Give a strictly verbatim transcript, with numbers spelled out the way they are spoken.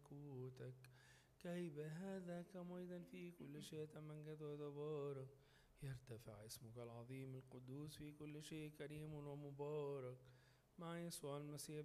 ملكوتك كي بهذا كما أيضا في كل شيء تمجد وتبارك. يرتفع اسمك العظيم القدوس في كل شيء كريم ومبارك مع يسوع المسيح